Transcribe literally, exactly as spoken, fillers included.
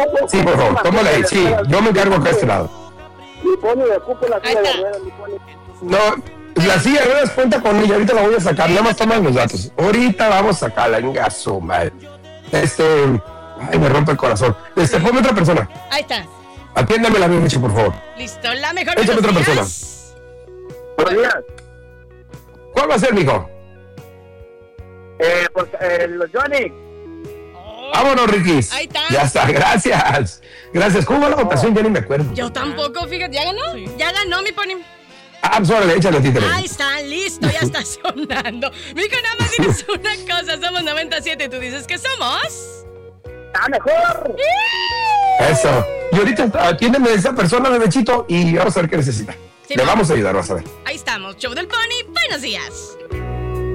Sí, por favor, tómale ahí. Sí, yo me encargo acá a este lado. Mi Pony, ocupo la silla de ruedas, mi Pony. No, la silla de ruedas cuenta con ella. Ahorita la voy a sacar. Nada más toman los datos. Ahorita vamos a sacarla en gaso, madre. Este. Ay, me rompe el corazón. Este, ponme otra persona. Ahí está. Atiéndame la bien, por favor. Listo, la mejor. Échame otra días. persona. Buenos días. ¿Cuál va a ser, mijo? Eh, pues, eh, los Johnny. Vámonos, Riquis. Ahí está. Ya está, gracias. Gracias. ¿Cómo va la votación? Ya ni me acuerdo. Yo tampoco, fíjate. ¿Ya ganó? Ya ganó mi Pony. Ah, pues órale, échale a ti también. Ahí está, listo, ya está sonando. Mico, nada más dices una cosa. Somos noventa y siete y tú dices que somos... ¡Ah, mejor! Eso. Y ahorita atiéndeme a esa persona, bebechito, y vamos a ver qué necesita. Sí, Le va. vamos a ayudar, vas a ver. Ahí estamos, show del Pony, buenos días.